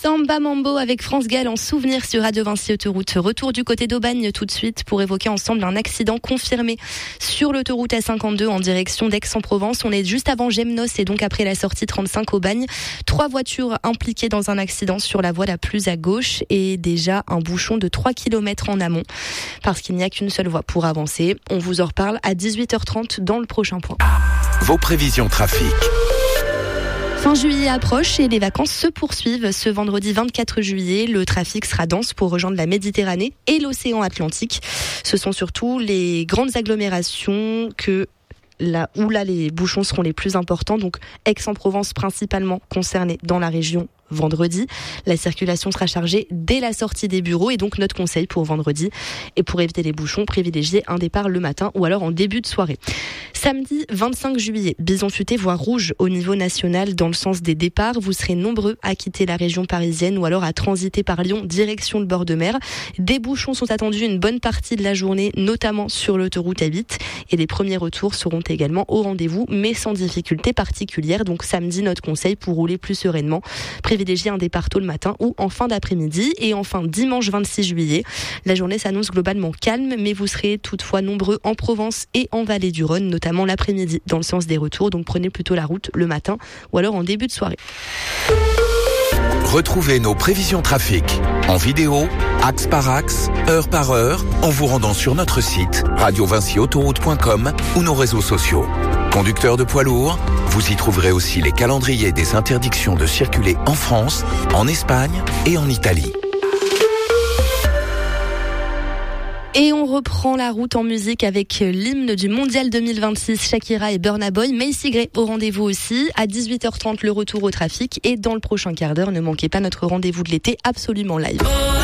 Samba Mambo avec France Gall en souvenir sur Radio Vinci Autoroute. Retour du côté d'Aubagne tout de suite pour évoquer ensemble un accident confirmé sur l'autoroute A52 en direction d'Aix-en-Provence. On est juste avant Gemnos et donc après la sortie 35 Aubagne. 3 voitures impliquées dans un accident sur la voie la plus à gauche et déjà un bouchon de 3 km en amont parce qu'il n'y a qu'une seule voie pour avancer. On vous en reparle à 18h30 dans le prochain point. Vos prévisions trafic. Fin juillet approche et les vacances se poursuivent. Ce vendredi 24 juillet, le trafic sera dense pour rejoindre la Méditerranée et l'océan Atlantique. Ce sont surtout les grandes agglomérations où les bouchons seront les plus importants. Donc Aix-en-Provence principalement concernée dans la région vendredi. La circulation sera chargée dès la sortie des bureaux et donc notre conseil pour vendredi. Et pour éviter les bouchons, privilégiez un départ le matin ou alors en début de soirée. Samedi 25 juillet, bison futé voie rouge au niveau national dans le sens des départs. Vous serez nombreux à quitter la région parisienne ou alors à transiter par Lyon direction le bord de mer. Des bouchons sont attendus une bonne partie de la journée, notamment sur l'autoroute A8. Et les premiers retours seront également au rendez-vous, mais sans difficulté particulière. Donc samedi, notre conseil pour rouler plus sereinement. Privilégiez un départ tôt le matin ou en fin d'après-midi. Et enfin, dimanche 26 juillet, la journée s'annonce globalement calme, mais vous serez toutefois nombreux en Provence et en Vallée du Rhône, notamment l'après-midi dans le sens des retours. Donc prenez plutôt la route le matin ou alors en début de soirée. Retrouvez nos prévisions trafic en vidéo, axe par axe, heure par heure, en vous rendant sur notre site radiovinciautoroute.com ou nos réseaux sociaux. Conducteurs de poids lourds, vous y trouverez aussi les calendriers des interdictions de circuler en France, en Espagne et en Italie. Et on reprend la route en musique avec l'hymne du Mondial 2026, Shakira et Burna Boy. Macy Gray au rendez-vous aussi. À 18h30, le retour au trafic. Et dans le prochain quart d'heure, ne manquez pas notre rendez-vous de l'été absolument live.